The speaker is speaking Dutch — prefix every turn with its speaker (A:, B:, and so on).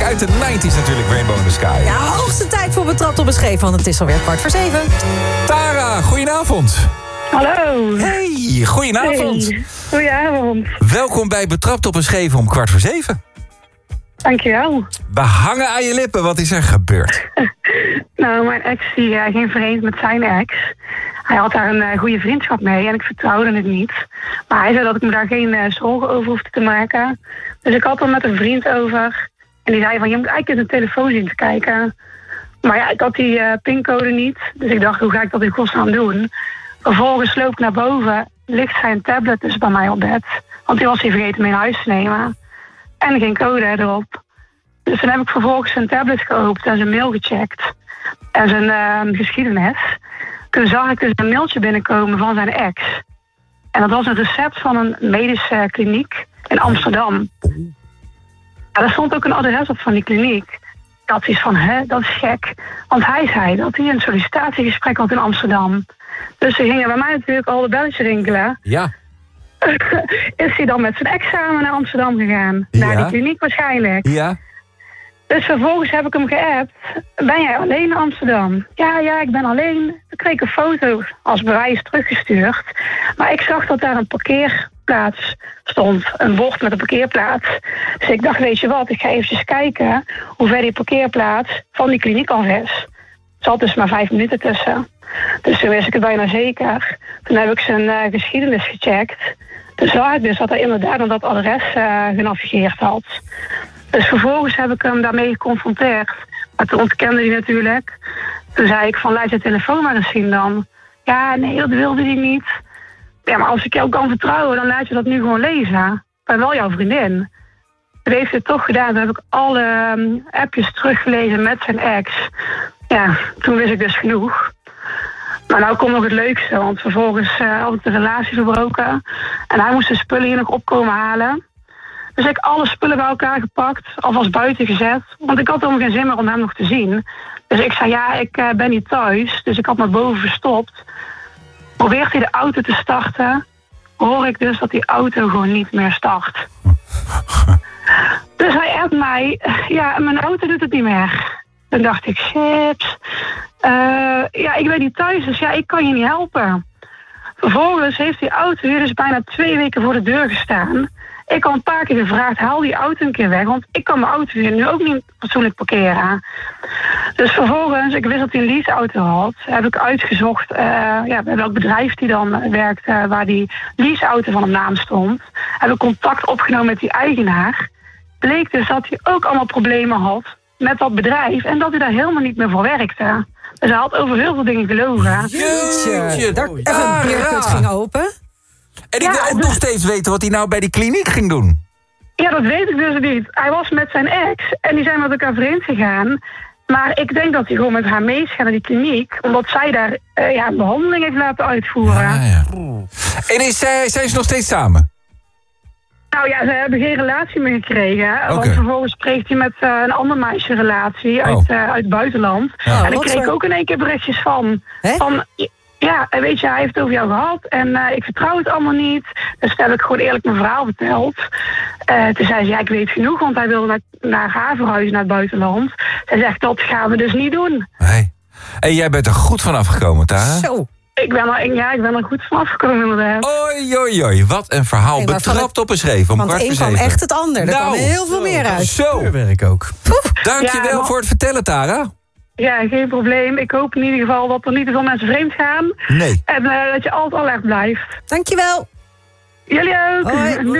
A: uit de 90's natuurlijk, Rainbow in the Sky.
B: Ja, hoogste tijd voor Betrapt op een Scheef, want het is alweer 6:15.
A: Tara, goedenavond.
C: Hallo.
A: Hey, goedenavond.
C: Hey. Goedenavond.
A: Welkom bij Betrapt op een Scheef om 6:15.
C: Dankjewel.
A: We hangen aan je lippen, wat is er gebeurd?
C: Nou, mijn ex die ging vreemd met zijn ex. Hij had daar een goede vriendschap mee en ik vertrouwde het niet. Maar hij zei dat ik me daar geen zorgen over hoefde te maken. Dus ik had er met een vriend over. En die zei van, je moet eigenlijk eens een telefoon zien te kijken. Maar ja, ik had die pincode niet. Dus ik dacht, hoe ga ik dat in godsnaam doen? Vervolgens loop ik naar boven. Ligt zijn tablet dus bij mij op bed. Want die was hij vergeten mee naar huis te nemen. En geen code erop. Dus toen heb ik vervolgens zijn tablet geopend en zijn mail gecheckt. En zijn geschiedenis. Toen zag ik dus een mailtje binnenkomen van zijn ex. En dat was een recept van een medische kliniek in Amsterdam. Ja, daar stond ook een adres op van die kliniek. Dat is van, dat is gek. Want hij zei dat hij een sollicitatiegesprek had in Amsterdam. Dus ze gingen bij mij natuurlijk al de belletjes rinkelen.
A: Ja.
C: Is hij dan met zijn ex samen naar Amsterdam gegaan?
A: Ja.
C: Naar die kliniek waarschijnlijk.
A: Ja.
C: Dus vervolgens heb ik hem geappt. Ben jij alleen in Amsterdam? Ja, ik ben alleen. Toen kreeg ik een foto als bewijs teruggestuurd. Maar ik zag dat daar een parkeerplaats stond. Een bord met een parkeerplaats. Dus ik dacht, weet je wat, ik ga eventjes kijken hoe ver die parkeerplaats van die kliniek af is. Er zat dus maar 5 minuten tussen. Dus toen wist ik het bijna zeker. Toen heb ik zijn geschiedenis gecheckt. Toen zag ik dus dat hij inderdaad op dat adres genavigeerd had. Dus vervolgens heb ik hem daarmee geconfronteerd. Maar toen ontkende hij natuurlijk. Toen zei ik van, laat je telefoon maar eens zien dan. Ja, nee, dat wilde hij niet. Ja, maar als ik jou kan vertrouwen, dan laat je dat nu gewoon lezen. Ik ben wel jouw vriendin. Toen heeft hij het toch gedaan. Toen heb ik alle appjes teruggelezen met zijn ex. Ja, toen wist ik dus genoeg. Maar nou komt nog het leukste, want vervolgens had ik de relatie verbroken. En hij moest de spullen hier nog opkomen halen. Dus ik heb alle spullen bij elkaar gepakt, alvast buiten gezet. Want ik had helemaal geen zin meer om hem nog te zien. Dus ik zei, ja, ik ben niet thuis. Dus ik had me boven verstopt. Probeert hij de auto te starten, hoor ik dus dat die auto gewoon niet meer start. Dus hij appt mij, ja, mijn auto doet het niet meer. Toen dacht ik, shit. Ja, ik ben niet thuis, dus ja, ik kan je niet helpen. Vervolgens heeft die auto hier dus bijna 2 weken voor de deur gestaan. Ik had een paar keer gevraagd, haal die auto een keer weg. Want ik kan mijn auto hier nu ook niet fatsoenlijk parkeren. Dus vervolgens, ik wist dat hij een leaseauto had. Heb ik uitgezocht bij welk bedrijf die dan werkte. Waar die leaseauto van hem naam stond. Heb ik contact opgenomen met die eigenaar. Bleek dus dat hij ook allemaal problemen had met dat bedrijf. En dat hij daar helemaal niet meer voor werkte. Dus hij had over heel veel dingen gelogen.
A: Jeetje,
B: Daar even een beerput ging open.
A: En ik wil ook nog steeds weten wat hij nou bij die kliniek ging doen.
C: Ja, dat weet ik dus niet. Hij was met zijn ex en die zijn met elkaar vreemd gegaan. Maar ik denk dat hij gewoon met haar mee is gaan naar die kliniek. Omdat zij daar een behandeling heeft laten uitvoeren.
A: Ja. En zijn ze nog steeds samen?
C: Nou ja, ze hebben geen relatie meer gekregen.
A: Okay.
C: Want vervolgens kreeg hij met een ander meisje een relatie uit het buitenland.
A: Ja.
C: En ik kreeg ook in één keer berichtjes van... Ja, weet je, hij heeft het over jou gehad en ik vertrouw het allemaal niet. Dus toen heb ik gewoon eerlijk mijn verhaal verteld. Toen zei ze, ja, ik weet genoeg, want hij wilde naar haar verhuizen naar het buitenland. Zij zegt, dat gaan we dus niet doen.
A: Nee. En jij bent er goed van afgekomen, Tara?
B: Zo.
C: Ik ben er goed van afgekomen inderdaad.
A: Oei, wat een verhaal.
B: Hey,
A: Betrapt op een scheef om 6:15.
B: Want de een kwam echt het ander. Er kwam heel veel meer uit.
A: Zo.
D: Werk ook.
A: Dankjewel voor het vertellen, Tara.
C: Ja, geen probleem. Ik hoop in ieder geval dat er niet te veel mensen vreemd gaan.
A: Nee.
C: En dat je altijd alert blijft.
B: Dankjewel.
C: Jullie ook.
B: Hoi.